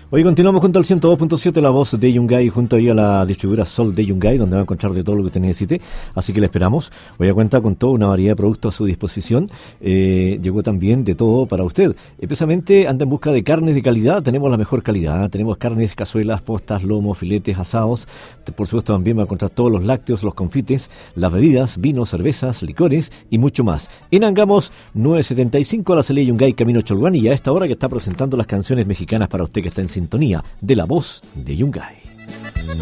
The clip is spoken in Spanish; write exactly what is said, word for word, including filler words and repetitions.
Hoy continuamos junto al ciento dos punto siete, La Voz de Yungay, junto ahí a la distribuidora Sol de Yungay, donde va a encontrar de todo lo que usted necesite. Así que le esperamos. Hoy a cuenta con toda una variedad de productos a su disposición. Eh, llegó también de todo para usted. Especialmente anda en busca de carnes de calidad. Tenemos la mejor calidad. ¿eh? Tenemos carnes, cazuelas, postas, lomos, filetes, asados. Por supuesto también va a encontrar todos los lácteos, los confites, las bebidas, vinos, cervezas, licores y mucho más. En Angamos novecientos setenta y cinco, La Salida Yungay, Camino Cholguán, y a esta hora que está presentando las canciones mexicanas para usted que está en sintonía de La Voz de Yungay.